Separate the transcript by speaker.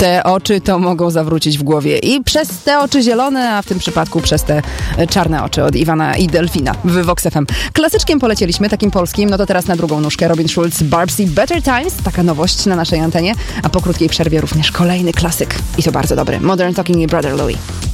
Speaker 1: Te oczy to mogą zawrócić w głowie i przez te oczy zielone, a w tym przypadku przez te czarne oczy od Iwana i Delfina w Vox FM. Klasyczkiem polecieliśmy, takim polskim, no to teraz na drugą nóżkę Robin Schulz, Barbsy, Better Times, taka nowość na naszej antenie, a po krótkiej przerwie również kolejny klasyk i to bardzo dobry, Modern Talking i Brother Louie.